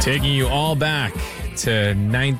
Taking you all back to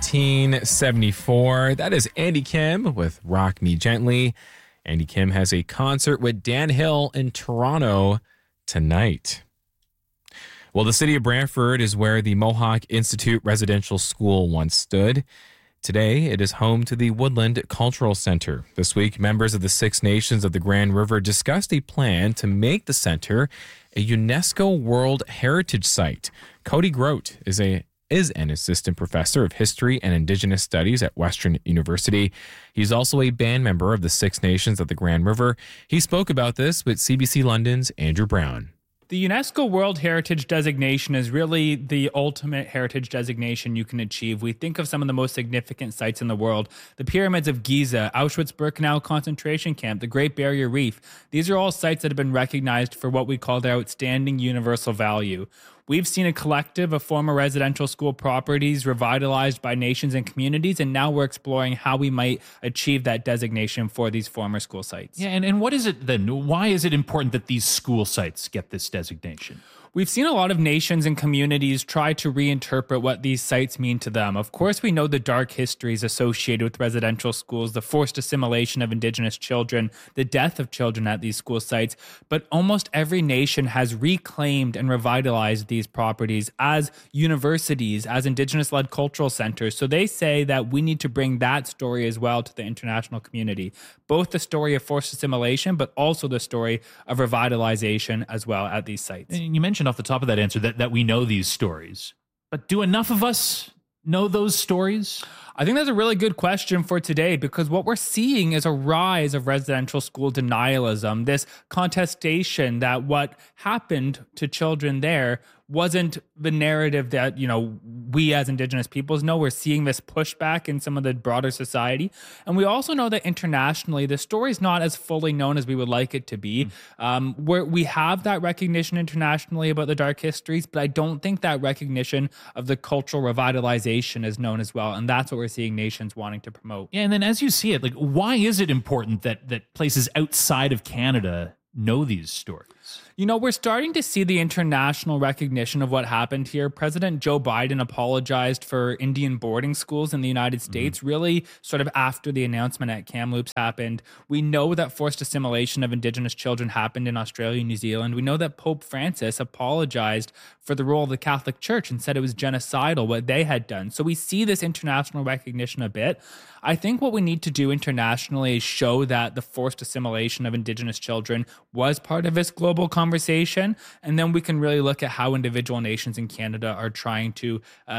1974. That is Andy Kim with Rock Me Gently. Andy Kim has a concert with Dan Hill in Toronto tonight. Well, the city of Brantford is where the Mohawk Institute Residential School once stood. Today, it is home to the Woodland Cultural Center. This week, members of the Six Nations of the Grand River discussed a plan to make the center a UNESCO World Heritage Site. Cody Grote is an assistant professor of history and Indigenous studies at Western University. He's also a band member of the Six Nations of the Grand River. He spoke about this with CBC London's Andrew Brown. The UNESCO World Heritage designation is really the ultimate heritage designation you can achieve. We think of some of the most significant sites in the world: the pyramids of Giza, Auschwitz-Birkenau concentration camp, the Great Barrier Reef. These are all sites that have been recognized for what we call their outstanding universal value. We've seen a collective of former residential school properties revitalized by nations and communities, and now we're exploring how we might achieve that designation for these former school sites. Yeah, and what is it then? Why is it important that these school sites get this designation? We've seen a lot of nations and communities try to reinterpret what these sites mean to them. Of course, we know the dark histories associated with residential schools, the forced assimilation of Indigenous children, the death of children at these school sites, but almost every nation has reclaimed and revitalized these properties as universities, as Indigenous-led cultural centers. So they say that we need to bring that story as well to the international community, both the story of forced assimilation, but also the story of revitalization as well at these sites. And you mentioned off the top of that answer that we know these stories, but do enough of us know those stories? I think that's a really good question for today, because what we're seeing is a rise of residential school denialism, this contestation that what happened to children there wasn't the narrative that, we as Indigenous peoples know. We're seeing this pushback in some of the broader society. And we also know that internationally, the story is not as fully known as we would like it to be. We have that recognition internationally about the dark histories, but I don't think that recognition of the cultural revitalization is known as well. And that's what we're seeing nations wanting to promote. Yeah, and then as you see it, why is it important that places outside of Canada know these stories? We're starting to see the international recognition of what happened here. President Joe Biden apologized for Indian boarding schools in the United States, really sort of after the announcement at Kamloops happened. We know that forced assimilation of Indigenous children happened in Australia and New Zealand. We know that Pope Francis apologized for the role of the Catholic Church and said it was genocidal, what they had done. So we see this international recognition a bit. I think what we need to do internationally is show that the forced assimilation of Indigenous children was part of this global conversation, and then we can really look at how individual nations in Canada are trying to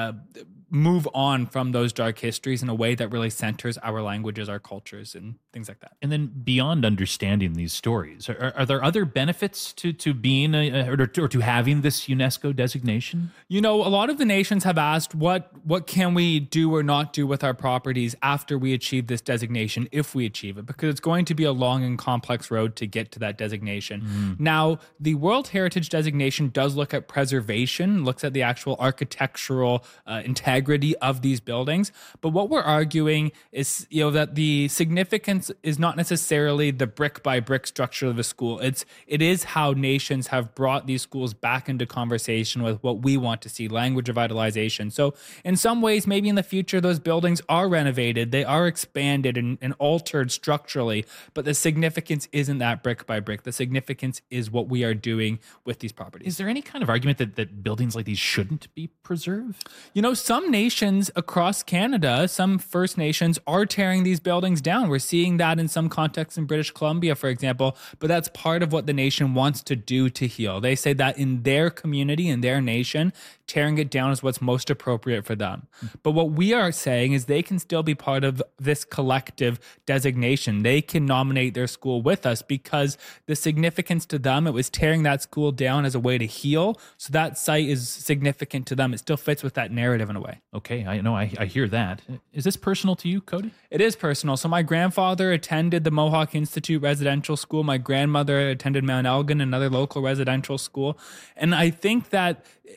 move on from those dark histories in a way that really centers our languages, our cultures, and things like that. And then beyond understanding these stories, are there other benefits to being or to having this UNESCO designation? A lot of the nations have asked what can we do or not do with our properties after we achieve this designation, if we achieve it, because it's going to be a long and complex road to get to that designation. Now, the World Heritage designation does look at preservation, looks at the actual architectural integrity of these buildings. But what we're arguing is, that the significance is not necessarily the brick by brick structure of the school. It is how nations have brought these schools back into conversation with what we want to see, language revitalization. So in some ways, maybe in the future, those buildings are renovated, they are expanded and altered structurally, but the significance isn't that brick by brick. The significance is what we are doing with these properties. Is there any kind of argument that buildings like these shouldn't be preserved? Some nations across Canada, some First Nations are tearing these buildings down. We're seeing that in some contexts in British Columbia, for example, but that's part of what the nation wants to do to heal. They say that in their community, in their nation, tearing it down is what's most appropriate for them. But what we are saying is they can still be part of this collective designation. They can nominate their school with us because the significance to them, it was tearing that school down as a way to heal. So that site is significant to them. It still fits with that narrative in a way. Okay, I know, I hear that. Is this personal to you, Cody? It is personal. So my grandfather attended the Mohawk Institute Residential School. My grandmother attended Mount Elgin, another local residential school. And I think that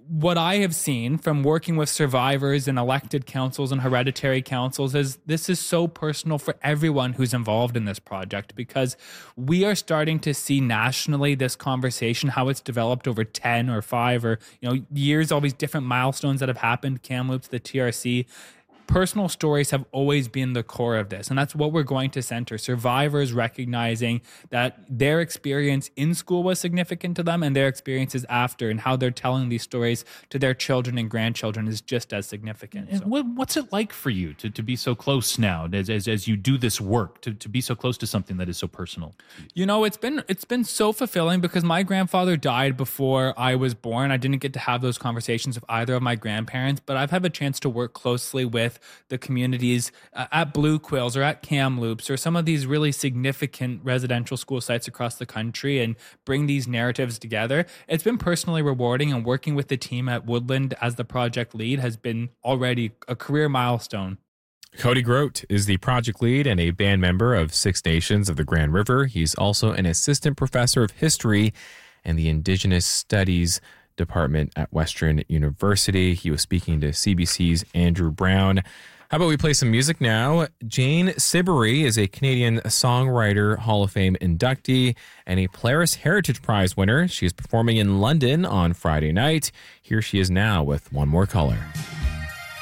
what I have seen from working with survivors and elected councils and hereditary councils is this is so personal for everyone who's involved in this project, because we are starting to see nationally this conversation, how it's developed over 10 or 5 or years, all these different milestones that have happened, Kamloops, the TRC. Personal stories have always been the core of this, and that's what we're going to center. Survivors recognizing that their experience in school was significant to them, and their experiences after, and how they're telling these stories to their children and grandchildren is just as significant. And what's it like for you to be so close now, as you do this work, to be so close to something that is so personal? It's been so fulfilling, because my grandfather died before I was born. I didn't get to have those conversations with either of my grandparents, but I've had a chance to work closely with the communities at Blue Quills or at Kamloops or some of these really significant residential school sites across the country and bring these narratives together. It's been personally rewarding, and working with the team at Woodland as the project lead has been already a career milestone. Cody Grote is the project lead and a band member of Six Nations of the Grand River. He's also an assistant professor of history and the Indigenous Studies Department at Western University. He was speaking to CBC's Andrew Brown. How about we play some music now? Jane Siberry is a Canadian Songwriter Hall of Fame inductee and a Polaris Heritage Prize winner. She is performing in London on Friday night. Here she is now with One More Color.